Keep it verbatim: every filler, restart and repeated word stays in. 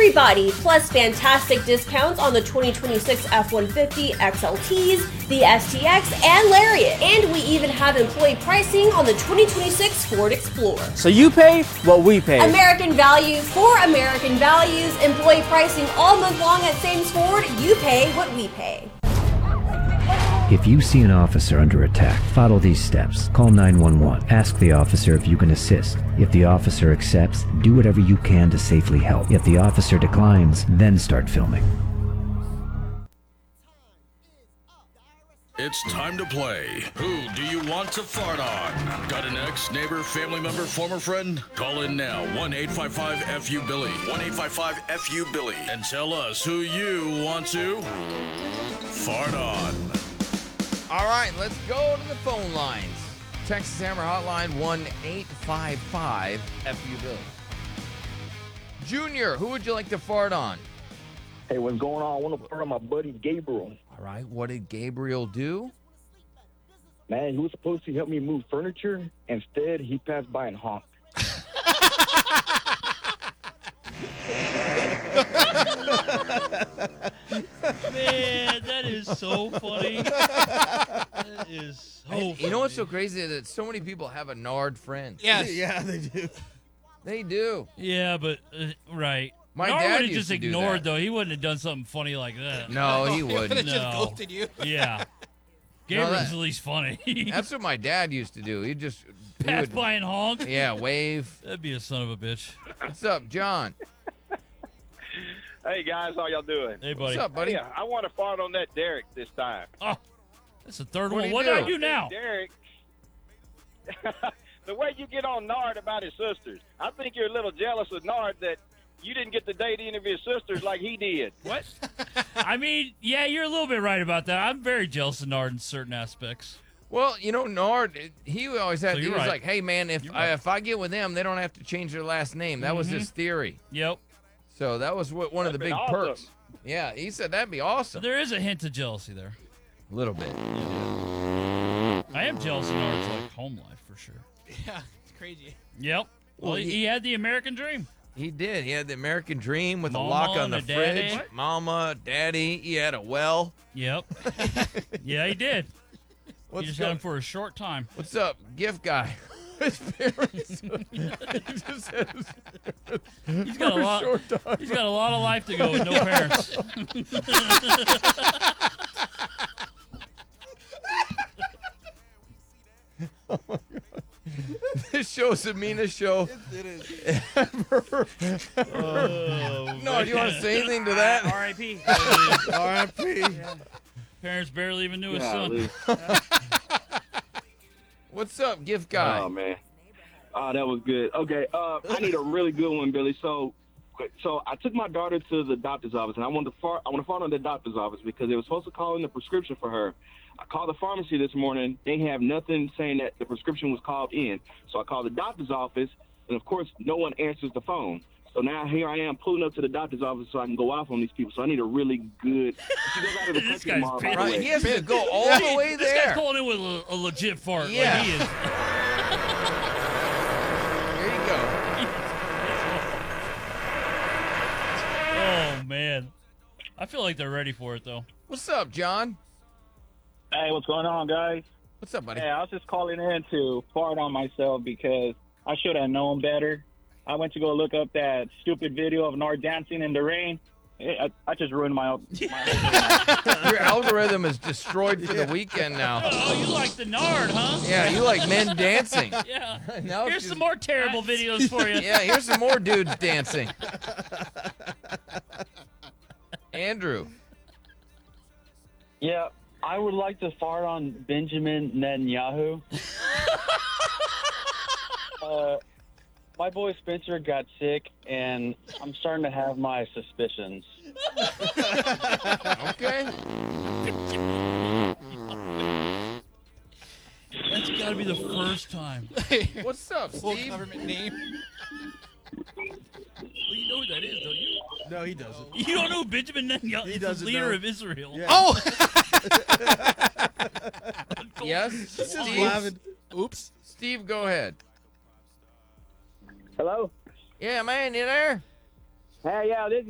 everybody, plus fantastic discounts on the twenty twenty-six F one fifty X L Ts, the S T X, and Lariat. And we even have employee pricing on the twenty twenty-six Ford Explorer. So you pay what we pay. American value for American values. Employee pricing all month long at Sames Ford. You pay what we pay. If you see an officer under attack, follow these steps. Call nine one one. Ask the officer if you can assist. If the officer accepts, do whatever you can to safely help. If the officer declines, then start filming. It's time to play. Who do you want to fart on? Got an ex, neighbor, family member, former friend? Call in now. one eight five five F U Billy. one eight five five F U Billy. And tell us who you want to fart on. All right, let's go to the phone lines. Texas Hammer Hotline, one eight five five F U Billy. Junior, who would you like to fart on? Hey, what's going on? I want to fart on my buddy Gabriel. All right, what did Gabriel do? Man, he was supposed to help me move furniture. Instead, he passed by and honked. Man, that is so funny. That is so And funny. you know what's so crazy? That so many people have a Nard friend. Yes. Yeah, they do. They do. Yeah, but, uh, right. My Nard dad would have used just to do ignored, that. though. He wouldn't have done something funny like that. No, he He wouldn't. would've just No. ghosted you. Yeah. Gabriel's that- at least funny. That's what my dad used to do. He'd just he Pass would- by and honk. Yeah, wave. That'd be a son of a bitch. What's up, John? Hey, guys, how y'all doing? Hey, buddy. What's up, buddy? Yeah, I want to fart on that Derek this time. Oh, that's the third What'd one. he What do? did I do now? Derek, the way you get on Nard about his sisters, I think you're a little jealous of Nard that you didn't get to date any of his sisters like he did. What? I mean, yeah, you're a little bit right about that. I'm very jealous of Nard in certain aspects. Well, you know, Nard, he always had, So he you're was right. like, hey, man, if You're I, right. if I get with them, they don't have to change their last name. That was Mhm. his theory. Yep. So that was what, one of the That'd big been awesome. perks. Yeah, he said that'd be So awesome. there is a hint of jealousy there. A little bit. I am jealous of Nard's like home life for sure. Yeah, it's crazy. Yep. Well, Well, he, he- he had the American dream. He did. He had the American dream with Mama a lock on and the a daddy. fridge. What? Mama, daddy. He had a well. Yep. Yeah, he did. What's he just up? had him for a short time. What's up, gift guy? His parents. he just had his parents He's got for a lot. short time. He's got a lot of life to go with no parents. This show's the meanest show It is. ever. Oh, No, do you want to say anything to that? R I P R I P Parents barely even knew his son. Golly. What's up, gift guy? Oh, man. Oh, that was good. Okay, uh, I need a really good one, Billy. So, so I took my daughter to the doctor's office, and I wanted to fart. I want to fart on the doctor's office because they were supposed to call in the prescription for her. I called the pharmacy this morning. They have nothing saying that the prescription was called in. So I called the doctor's office, and of course, no one answers the phone. So now here I am pulling up to the doctor's office so I can go off on these people. So I need a really good. She goes out of the This country guy's tomorrow, by the pissed. Right, way. he has to go all the way This guy's there. calling in with a, a legit fart. Yeah. Like he is. There you go. Oh man, I feel like they're ready for it though. What's up, John? Hey, what's going on, guys? What's up, buddy? Hey, I was just calling in to fart on myself because I should have known better. I went to go look up that stupid video of Nard dancing in the rain. I, I just ruined my, my whole Your algorithm is destroyed for the weekend now. Oh, you like the Nard, huh? Yeah, you like men dancing. Yeah. Now Here's it's some just- more terrible videos for you. Yeah, here's some more dudes dancing. Andrew. Yeah, I would like to fart on Benjamin Netanyahu. uh, my boy Spencer got sick, and I'm starting to have my suspicions. Okay. That's got to be the first time. What's up, Full Steve? government name. Well, you know who that is, don't you? No, he doesn't. You don't know who Benjamin Netanyahu He is, the doesn't leader know. of Israel. Yeah. Oh! yes, This is Steve. laughing. Oops. Steve, go ahead. Hello? Yeah, man, you there? Hey, yeah, this